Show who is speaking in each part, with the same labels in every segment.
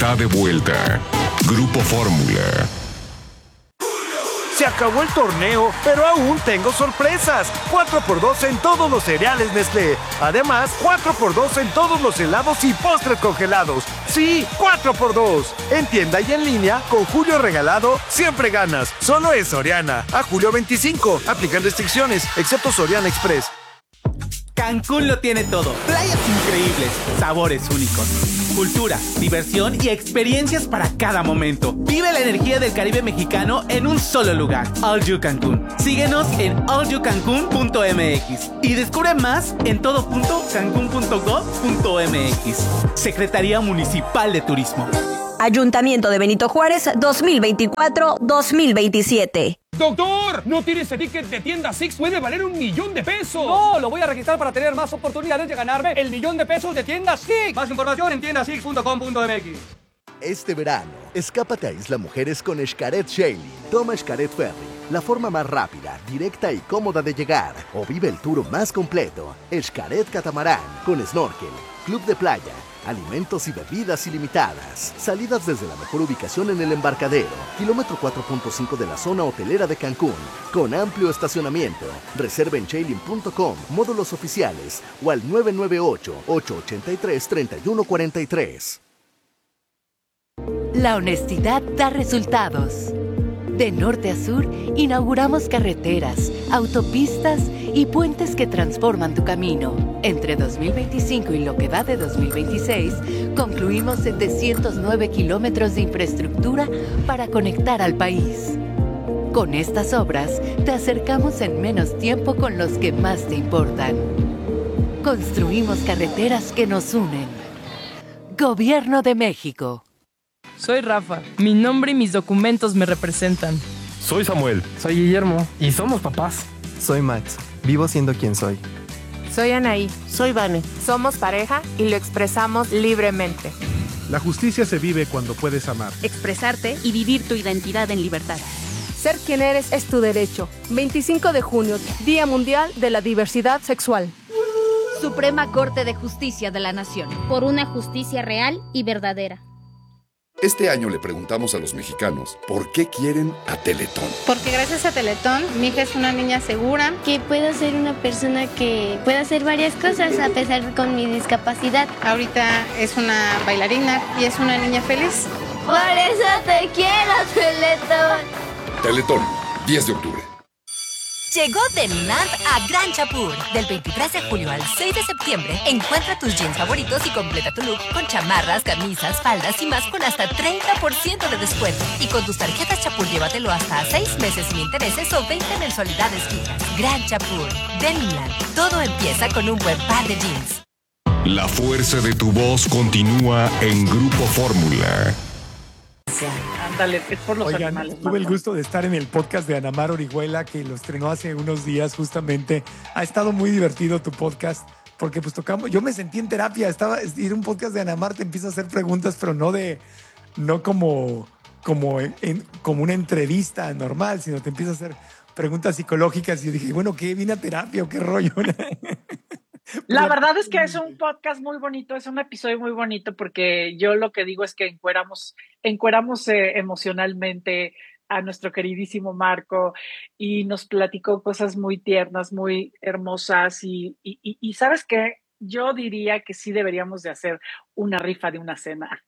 Speaker 1: está de vuelta. Grupo Fórmula.
Speaker 2: Se acabó el torneo, pero aún tengo sorpresas. 4x2 en todos los cereales Nestlé. Además, 4x2 en todos los helados y postres congelados. Sí, 4x2. En tienda y en línea, con Julio Regalado, siempre ganas. Solo en Soriana. A julio 25. Aplican restricciones, excepto Soriana Express.
Speaker 3: Cancún lo tiene todo. Playas increíbles, sabores únicos, cultura, diversión y experiencias para cada momento. Vive la energía del Caribe mexicano en un solo lugar. All You Cancún. Síguenos en allyoucancun.mx y descubre más en todo.cancun.gov.mx. Secretaría Municipal de Turismo.
Speaker 4: Ayuntamiento de Benito Juárez 2024-2027.
Speaker 5: ¡Doctor! ¿No tienes el ticket de tienda Six? ¡Puede valer $1,000,000!
Speaker 6: No, lo voy a registrar para tener más oportunidades de ganarme el $1,000,000 de tienda Six. Más información en tiendasix.com.mx.
Speaker 7: Este verano, escápate a Isla Mujeres con Xcaret Sailing. Toma Xcaret Ferry, la forma más rápida, directa y cómoda de llegar. O vive el tour más completo. Xcaret Catamarán, con snorkel, club de playa, alimentos y bebidas ilimitadas. Salidas desde la mejor ubicación en el embarcadero. Kilómetro 4.5 de la zona hotelera de Cancún. Con amplio estacionamiento. Reserva en Sailing.com, módulos oficiales o al 998-883-3143.
Speaker 8: La honestidad da resultados. De norte a sur, inauguramos carreteras, autopistas y puentes que transforman tu camino. Entre 2025 y lo que va de 2026, concluimos 709 kilómetros de infraestructura para conectar al país. Con estas obras, te acercamos en menos tiempo con los que más te importan. Construimos carreteras que nos unen. Gobierno de México.
Speaker 9: Soy Rafa. Mi nombre y mis documentos me representan.
Speaker 10: Soy Samuel.
Speaker 11: Soy Guillermo. Y somos papás.
Speaker 12: Soy Max. Vivo siendo quien soy.
Speaker 13: Soy Anaí.
Speaker 14: Soy Vane.
Speaker 13: Somos pareja y lo expresamos libremente.
Speaker 15: La justicia se vive cuando puedes amar.
Speaker 16: Expresarte y vivir tu identidad en libertad.
Speaker 17: Ser quien eres es tu derecho. 25 de junio, Día Mundial de la Diversidad Sexual.
Speaker 16: Suprema Corte de Justicia de la Nación.
Speaker 18: Por una justicia real y verdadera.
Speaker 19: Este año le preguntamos a los mexicanos por qué quieren a Teletón.
Speaker 20: Porque gracias a Teletón, mi hija es una niña segura.
Speaker 21: Que puedo ser una persona que pueda hacer varias cosas a pesar con mi discapacidad.
Speaker 20: Ahorita es una bailarina y es una niña feliz.
Speaker 21: Por eso te quiero, Teletón.
Speaker 19: Teletón, 10 de octubre.
Speaker 22: Llegó Deniland a Gran Chapur. Del 23 de julio al 6 de septiembre, encuentra tus jeans favoritos y completa tu look con chamarras, camisas, faldas y más con hasta 30% de descuento. Y con tus tarjetas Chapur, llévatelo hasta 6 meses sin intereses o 20 mensualidades fijas. Gran Chapur. Deniland. Todo empieza con un buen par de jeans.
Speaker 1: La fuerza de tu voz continúa en Grupo Fórmula.
Speaker 23: Ándale, es por los
Speaker 24: Oigan,
Speaker 23: animales.
Speaker 24: tuve el gusto de estar en el podcast de Ana Mar Orihuela, que lo estrenó hace unos días justamente. Ha estado muy divertido tu podcast, porque pues tocamos, yo me sentí en terapia, estaba, ir a un podcast de Ana Mar, te empieza a hacer preguntas, pero no como una entrevista normal, sino te empieza a hacer preguntas psicológicas y yo dije, bueno, ¿qué? ¿Vine a terapia o qué rollo?
Speaker 23: La verdad es que es un podcast muy bonito, es un episodio muy bonito porque yo lo que digo es que encueramos emocionalmente a nuestro queridísimo Marco y nos platicó cosas muy tiernas, muy hermosas y ¿sabes qué? Yo diría que sí deberíamos de hacer una rifa de una cena.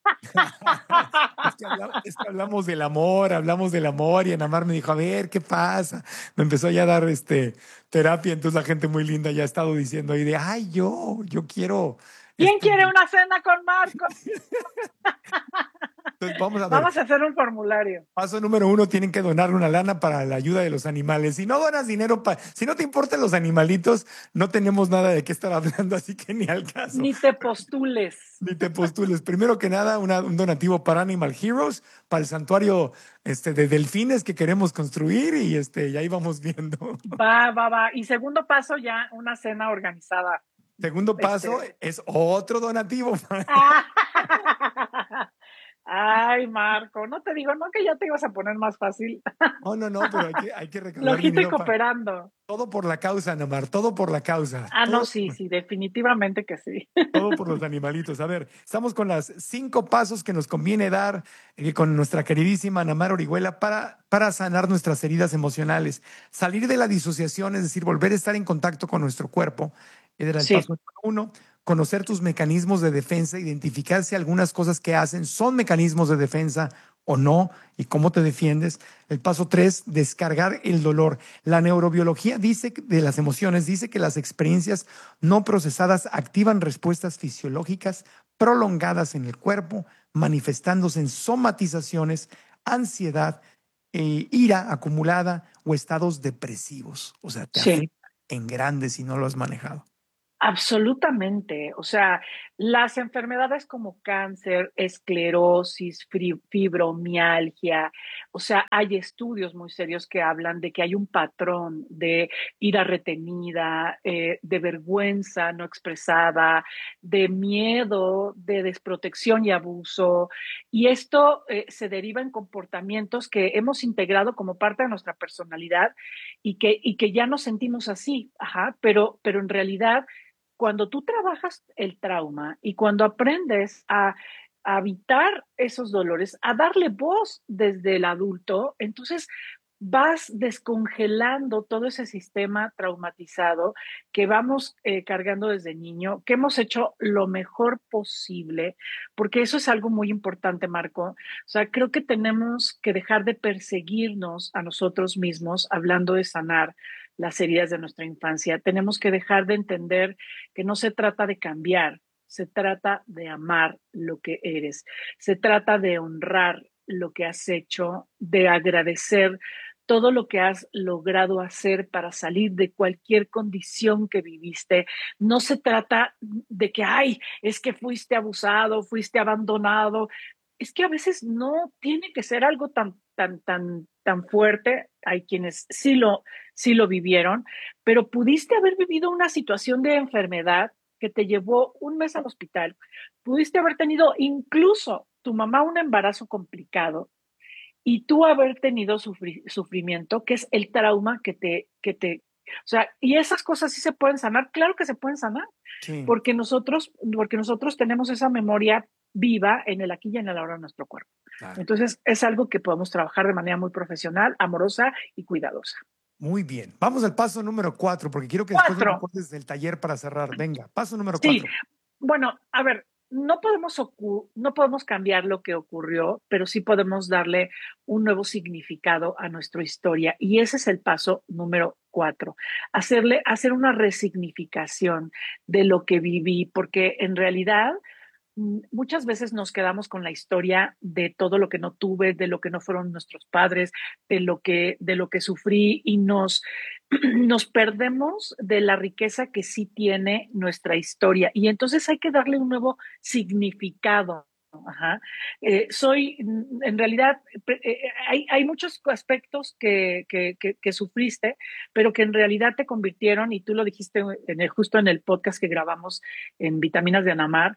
Speaker 24: Es que hablamos del amor y Ana Mar me dijo, a ver, ¿qué pasa? Me empezó ya a dar terapia, entonces la gente muy linda ya ha estado diciendo ahí de, ay, yo quiero.
Speaker 23: ¿Quién quiere una cena con Marco?
Speaker 24: Entonces, vamos
Speaker 23: a hacer un formulario.
Speaker 24: Paso número 1, tienen que donar una lana para la ayuda de los animales. Si no donas dinero, si no te importan los animalitos, no tenemos nada de qué estar hablando, así que ni al caso.
Speaker 23: Ni te postules.
Speaker 24: Primero que nada, un donativo para Animal Heroes, para el santuario de delfines que queremos construir y ahí vamos viendo.
Speaker 23: Va. Y segundo paso, ya una cena organizada.
Speaker 24: Segundo paso es otro donativo.
Speaker 23: Ay, Marco, no te digo, no que ya te ibas a poner más fácil.
Speaker 24: No, pero hay que recaudar
Speaker 23: Lojito y
Speaker 24: dinero
Speaker 23: cooperando.
Speaker 24: Todo por la causa, Ana Mar, todo por la causa.
Speaker 23: No, sí, definitivamente que sí.
Speaker 24: Todo por los animalitos. A ver, estamos con las 5 pasos que nos conviene dar con nuestra queridísima Ana Mar Orihuela para sanar nuestras heridas emocionales. Salir de la disociación, es decir, volver a estar en contacto con nuestro cuerpo. Era el paso número 1. Conocer tus mecanismos de defensa, identificar si algunas cosas que hacen son mecanismos de defensa o no, y cómo te defiendes. El paso 3, descargar el dolor. La neurobiología de las emociones dice que las experiencias no procesadas activan respuestas fisiológicas prolongadas en el cuerpo, manifestándose en somatizaciones, ansiedad, ira acumulada o estados depresivos. O sea, te afecta en grande si no lo has manejado.
Speaker 23: Absolutamente. O sea, las enfermedades como cáncer, esclerosis, fibromialgia, o sea, hay estudios muy serios que hablan de que hay un patrón de ira retenida, de vergüenza no expresada, de miedo, de desprotección y abuso. Y esto se deriva en comportamientos que hemos integrado como parte de nuestra personalidad y que ya nos sentimos así. Pero en realidad, cuando tú trabajas el trauma y cuando aprendes a evitar esos dolores, a darle voz desde el adulto, entonces vas descongelando todo ese sistema traumatizado que vamos cargando desde niño, que hemos hecho lo mejor posible, porque eso es algo muy importante, Marco. O sea, creo que tenemos que dejar de perseguirnos a nosotros mismos hablando de sanar las heridas de nuestra infancia. Tenemos que dejar de entender que no se trata de cambiar, se trata de amar lo que eres, se trata de honrar lo que has hecho, de agradecer todo lo que has logrado hacer para salir de cualquier condición que viviste. No se trata de que, es que fuiste abusado, fuiste abandonado. Es que a veces no tiene que ser algo tan fuerte. Hay quienes sí lo vivieron, pero pudiste haber vivido una situación de enfermedad que te llevó un mes al hospital. Pudiste haber tenido incluso tu mamá un embarazo complicado y tú haber tenido sufrimiento, que es el trauma que te, o sea, y esas cosas sí se pueden sanar. Claro que se pueden sanar, porque nosotros tenemos esa memoria viva en el aquí y en el ahora de nuestro cuerpo. Claro. Entonces es algo que podemos trabajar de manera muy profesional, amorosa y cuidadosa.
Speaker 24: Muy bien. Vamos al paso número 4, porque quiero que después me acuerdes del taller para cerrar. Venga, paso número 4.
Speaker 23: Bueno, a ver, no podemos cambiar lo que ocurrió, pero sí podemos darle un nuevo significado a nuestra historia. Y ese es el paso número 4. Hacer una resignificación de lo que viví, porque en realidad muchas veces nos quedamos con la historia de todo lo que no tuve, de lo que no fueron nuestros padres, de lo que sufrí, y nos perdemos de la riqueza que sí tiene nuestra historia. Y entonces hay que darle un nuevo significado. En realidad, hay muchos aspectos que sufriste, pero que en realidad te convirtieron, y tú lo dijiste justo en el podcast que grabamos en Vitaminas de Ana Mar.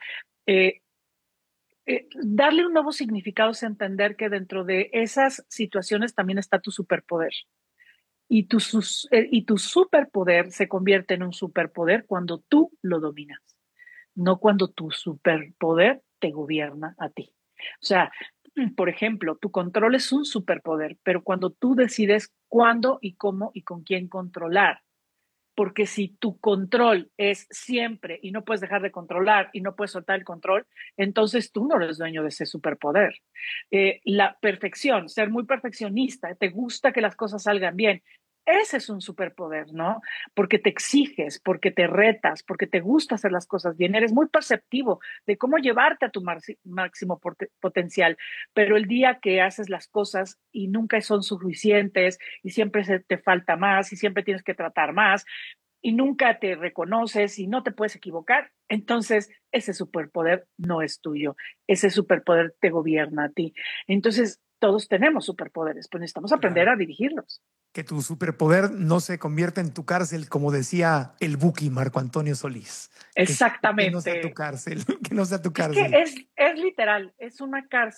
Speaker 23: Darle un nuevo significado es entender que dentro de esas situaciones también está tu superpoder. Y tu superpoder se convierte en un superpoder cuando tú lo dominas, no cuando tu superpoder te gobierna a ti. O sea, por ejemplo, tu control es un superpoder, pero cuando tú decides cuándo y cómo y con quién controlar. Porque si tu control es siempre y no puedes dejar de controlar y no puedes soltar el control, entonces tú no eres dueño de ese superpoder. La perfección, ser muy perfeccionista, te gusta que las cosas salgan bien. Ese es un superpoder, ¿no? Porque te exiges, porque te retas, porque te gusta hacer las cosas bien. Eres muy perceptivo de cómo llevarte a tu máximo potencial. Pero el día que haces las cosas y nunca son suficientes y siempre te falta más y siempre tienes que tratar más y nunca te reconoces y no te puedes equivocar, entonces ese superpoder no es tuyo. Ese superpoder te gobierna a ti. Entonces todos tenemos superpoderes, pues necesitamos aprender a dirigirlos.
Speaker 24: Que tu superpoder no se convierta en tu cárcel, como decía el Buki Marco Antonio Solís.
Speaker 23: Exactamente.
Speaker 24: Que no sea tu cárcel, que no sea tu cárcel.
Speaker 23: Es que es literal, es una cárcel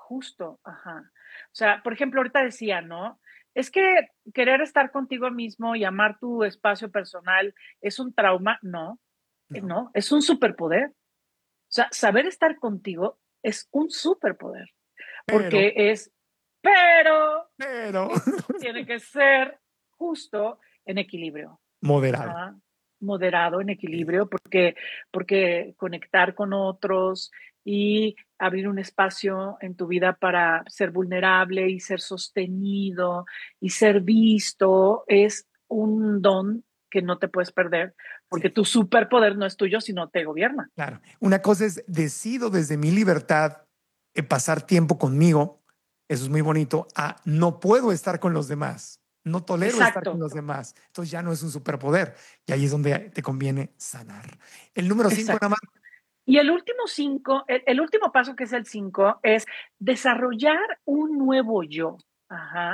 Speaker 23: justo, ajá. O sea, por ejemplo, ahorita decía, ¿no? Es que querer estar contigo mismo y amar tu espacio personal es un trauma. No, no, es un superpoder. O sea, saber estar contigo es un superpoder. Porque pero tiene que ser justo en equilibrio.
Speaker 24: Moderado.
Speaker 23: Ajá. Moderado, en equilibrio, porque conectar con otros y abrir un espacio en tu vida para ser vulnerable y ser sostenido y ser visto es un don que no te puedes perder, porque tu superpoder no es tuyo, sino te gobierna.
Speaker 24: Claro. Una cosa es, decido desde mi libertad pasar tiempo conmigo, eso es muy bonito, no puedo estar con los demás. No tolero estar con los demás. Entonces ya no es un superpoder. Y ahí es donde te conviene sanar. El número 5, Ana Mar.
Speaker 23: Y el último 5, el último paso, que es el 5, es desarrollar un nuevo yo. Ajá.